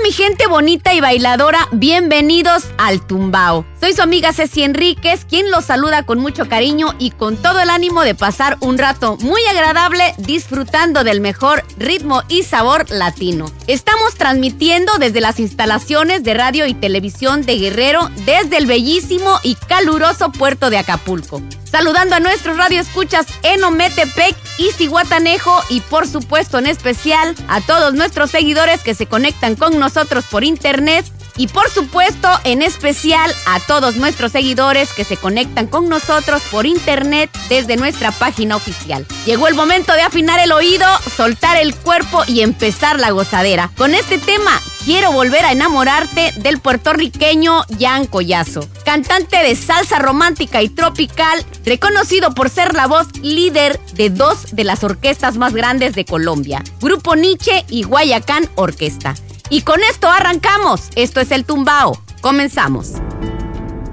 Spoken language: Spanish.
mi gente bonita y bailadora, bienvenidos al Tumbao. Soy su amiga Ceci Enríquez, quien los saluda con mucho cariño y con todo el ánimo de pasar un rato muy agradable disfrutando del mejor ritmo y sabor latino. Estamos transmitiendo desde las instalaciones de radio y televisión de Guerrero, desde el bellísimo y caluroso puerto de Acapulco. Saludando a nuestros radioescuchas en Ometepec y Zihuatanejo y por supuesto en especial a todos nuestros seguidores que se conectan con nosotros por internet y por supuesto en especial a todos nuestros seguidores que se conectan con nosotros por internet desde nuestra página oficial. Llegó el momento de afinar el oído, soltar el cuerpo y empezar la gozadera. Con este tema, quiero volver a enamorarte del puertorriqueño Jan Collazo, cantante de salsa romántica y tropical, reconocido por ser la voz líder de dos de las orquestas más grandes de Colombia, Grupo Niche y Guayacán Orquesta. Y con esto arrancamos. Esto es el Tumbao. Comenzamos.